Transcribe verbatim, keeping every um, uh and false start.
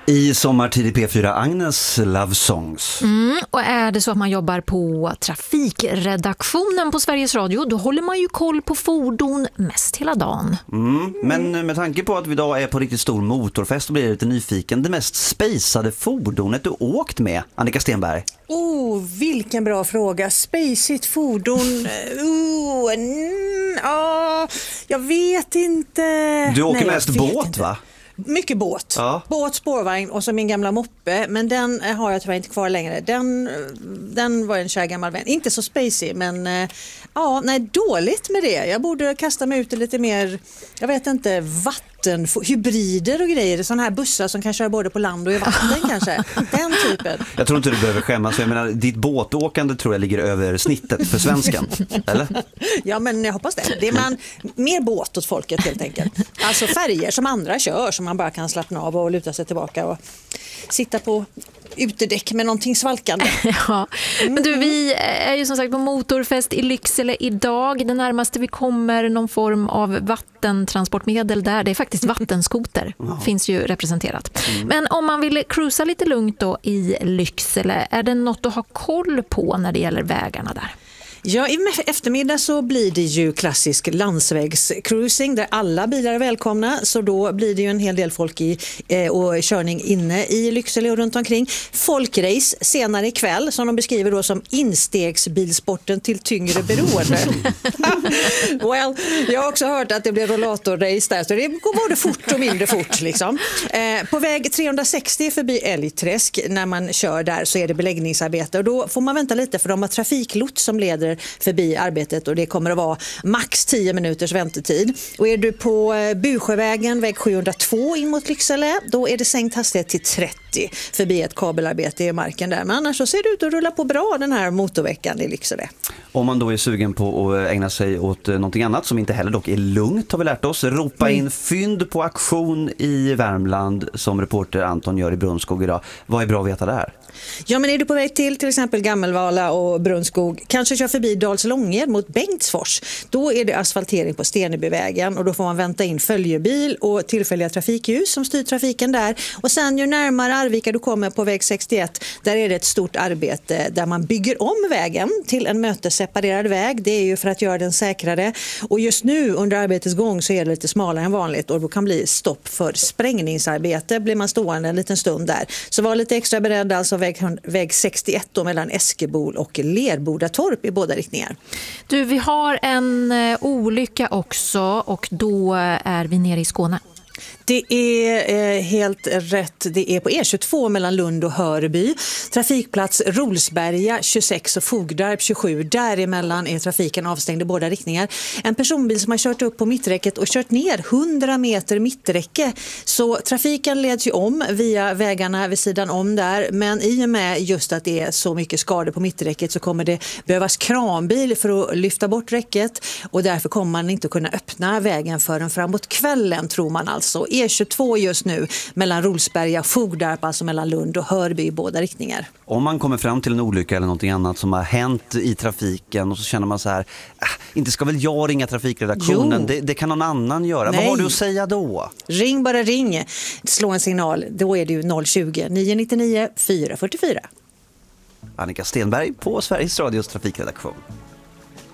I sommartid i P fyra, Agnes Love Songs. Mm, och är det så att man jobbar på trafikredaktionen på Sveriges Radio, då håller man ju koll på fordon mest hela dagen. Mm, men med tanke på att vi idag är på riktigt stor motorfest så blir jag lite nyfiken. Det mest spejsade fordonet du åkt med, Annika Stenberg? Oh, vilken bra fråga. Spacigt fordon. Oh, mm, oh, jag vet inte. Du åker Nej, mest båt, inte. va? Mycket båt. Ja. Båt, spårvagn och så min gamla moppe. Men den har jag tyvärr inte kvar längre. Den, den var en kär gammal vän. Inte så spacey, men ja, nej, dåligt med det. Jag borde kasta mig ut i lite mer, jag vet inte, vatten, hybrider och grejer. Sådana här bussar som kan köra både på land och i vatten kanske. Den typen. Jag tror inte du behöver skämmas. Jag menar, ditt båtåkande tror jag ligger över snittet för svenskan. Eller? Ja, men jag hoppas det. Det är man mer båt åt folket helt enkelt. Alltså färger som andra kör, som man bara kan slappna av och luta sig tillbaka och sitta på utedäck med någonting svalkande. Ja, men du, vi är ju som sagt på motorfest i Lycksele idag. Det närmaste vi kommer någon form av vattentransportmedel där, det är faktiskt vattenskoter. Finns ju representerat. Mm. Men om man vill cruisa lite lugnt då i Lycksele, är det något att ha koll på när det gäller vägarna där? Ja, i eftermiddag så blir det ju klassisk landsvägscruising där alla bilar är välkomna, så då blir det ju en hel del folk i eh, och körning inne i Lycksele och runt omkring. Folkrace senare ikväll som de beskriver då som instegsbilsporten till tyngre beroende. Well, jag har också hört att det blir rollatorrace där, så det går både fort och mindre fort liksom. Eh, på väg trehundrasextio förbi Älgträsk när man kör där så är det beläggningsarbete och då får man vänta lite för de har trafiklots som leder förbi arbetet och det kommer att vara max tio minuters väntetid. Och är du på Busjövägen, väg sjuhundratvå in mot Lycksele, då är det sänkt hastighet till trettio förbi ett kabelarbete i marken där. Men annars så ser det ut att rulla på bra den här motorveckan i Lycksele. Om man då är sugen på att ägna sig åt någonting annat som inte heller dock är lugnt har vi lärt oss. Ropa in fynd på auktion i Värmland som reporter Anton gör i Brunskog idag. Vad är bra att veta där? Ja, men är du på väg till till exempel Gammelvala och Brunskog, kanske kör förbi Dalslånged mot Bengtsfors, då är det asfaltering på Stenebyvägen och då får man vänta in följebil och tillfälliga trafikljus som styr trafiken där. Och sen ju närmare Arvika du kommer på väg sextioett, där är det ett stort arbete där man bygger om vägen till en mötesseparerad väg. Det är ju för att göra den säkrare. Och just nu under arbetets gång så är det lite smalare än vanligt och då kan bli stopp för sprängningsarbete. Blir man stående en liten stund där. Så var lite extra beredd, alltså väg, väg sextioett då, mellan Eskebol och Lerbodatorp i båda riktningar. Du, vi har en eh, olycka också och då är vi nere i Skåne. Det är eh, helt rätt. Det är på E tjugotvå mellan Lund och Hörby. Trafikplats Rolsberga tjugosex och Fogdarp tjugosju. Däremellan är trafiken avstängd i båda riktningar. En personbil som har kört upp på mitträcket och kört ner hundra meter mitträcke. Så trafiken leds ju om via vägarna vid sidan om där. Men i och med just att det är så mycket skador på mitträcket så kommer det behövas kranbil för att lyfta bort räcket. Och därför kommer man inte kunna öppna vägen förrän framåt kvällen, tror man alltså. E tjugotvå just nu mellan Rolsberga och Fogdarp, alltså mellan Lund och Hörby i båda riktningar. Om man kommer fram till en olycka eller någonting annat som har hänt i trafiken och så känner man så här, äh, inte ska väl jag ringa trafikredaktionen, det, det kan någon annan göra. Nej. Vad har du att säga då? Ring bara ring, slå en signal, då är det ju noll tjugo, nio nio nio, fyra fyra fyra. Annika Stenberg på Sveriges Radios trafikredaktion.